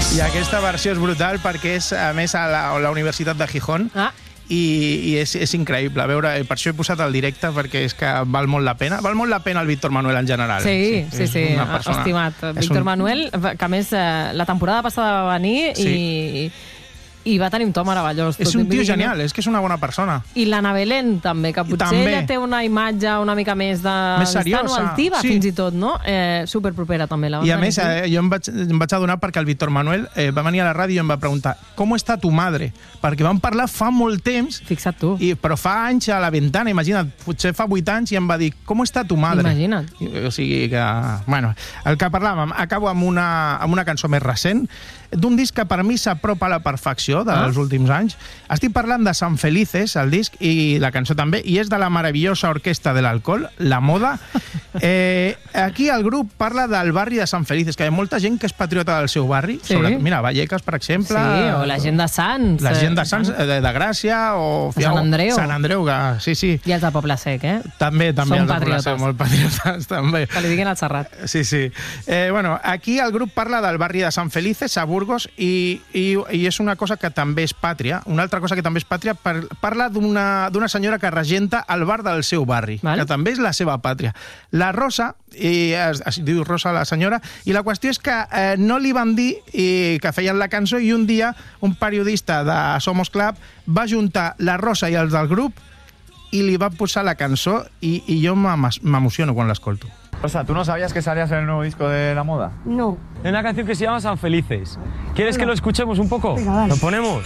I aquesta versió és brutal perquè és, a més, a la Universitat de Gijón. I és increïble veure, per això he posat el directe, perquè és que val molt la pena. Val molt la pena el Víctor Manuel en general. Sí. Estimat. Víctor Manuel, que a més la temporada passada va venir i va tenir un to meravellós. És un tio genial, és que és una bona persona. I l'Anna Belén també, que potser ella té una imatge una mica més distant o altiva, fins i tot, no? Superpropera també. I a més, jo em vaig adonar perquè el Víctor Manuel va venir a la ràdio i em va preguntar ¿Cómo está tu madre? Perquè vam parlar fa molt temps. Fixa't tu. Però fa anys a la ventana, imagina't, potser fa 8 anys i em va dir ¿Cómo está tu madre? Imagina't. O sigui que... Bueno, el que parlàvem, acabo amb una cançó més recent, d'un disc que per mi s'apropa a la perfecció dels últims anys. Estic parlant de San Felices, el disc, i la cançó també, i és de la meravellosa orquestra de l'alcohol, La Moda. Aquí el grup parla del barri de San Felices, que hi ha molta gent que és patriota del seu barri. Mira, Vallecas, per exemple. Sí, o la gent de Sants. La gent de Sants, de Gràcia, o Sant Andreu. Sant Andreu, sí. I els de Poble Sec, També els de Poble Sec, molt patriotes, també. Que li diguin al Serrat. Sí. Bueno, aquí el grup parla del barri de San Felices, a Burgos, i és una cosa que també és pàtria. Una altra cosa que també és pàtria, parla d'una senyora que regenta el bar del seu barri, que també és la seva pàtria. La Rosa, es diu Rosa la senyora, i la qüestió és que no li van dir que feien la cançó, i un dia un periodista de Somos Club va juntar la Rosa i els del grup y le va a posar la cançó y yo me emociono cuando la escolto. Rosa, ¿tú no sabías que salías en el nuevo disco de La Moda? No. Hay una canción que se llama San Felices. ¿Quieres que lo escuchemos un poco? Venga, dale. ¿Lo ponemos?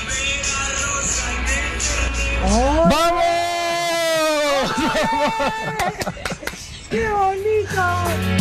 ¡Oh! ¡Vamos! ¡Qué bonito!